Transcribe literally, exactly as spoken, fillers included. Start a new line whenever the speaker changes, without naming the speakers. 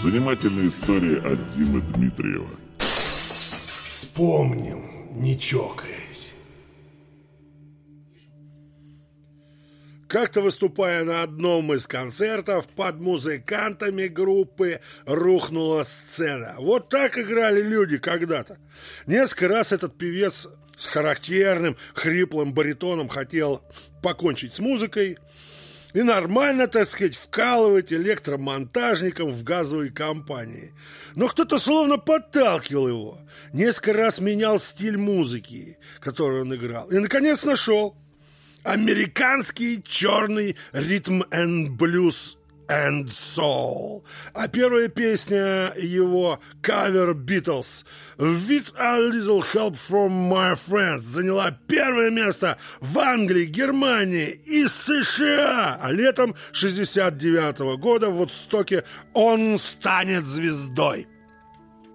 Занимательная история от Димы Дмитриева.
Вспомним, не чокаясь. Как-то выступая на одном из концертов, под музыкантами группы рухнула сцена. Вот так играли люди когда-то. Несколько раз этот певец с характерным хриплым баритоном хотел покончить с музыкой и нормально, так сказать, вкалывать электромонтажником в газовой компании. Но кто-то словно подталкивал его. Несколько раз менял стиль музыки, которую он играл. И, наконец, нашел. Американский черный ритм and блюз and soul. А первая песня его кавер Beatles With a Little Help from My Friends заняла первое место в Англии, Германии и США. А летом шестьдесят девятого года в Вудстоке он станет звездой.